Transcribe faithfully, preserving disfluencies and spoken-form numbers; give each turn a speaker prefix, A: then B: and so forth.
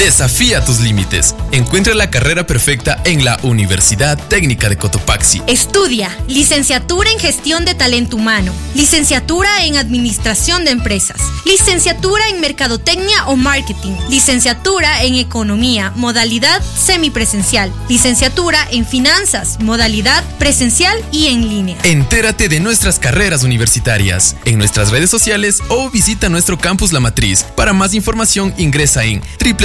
A: Desafía tus límites. Encuentra la carrera perfecta en la Universidad Técnica de Cotopaxi.
B: Estudia licenciatura en Gestión de Talento Humano, licenciatura en Administración de Empresas, licenciatura en Mercadotecnia o Marketing, licenciatura en Economía, modalidad semipresencial, licenciatura en Finanzas, modalidad presencial y en línea.
A: Entérate de nuestras carreras universitarias en nuestras redes sociales o visita nuestro campus La Matriz. Para más información ingresa en w w w punto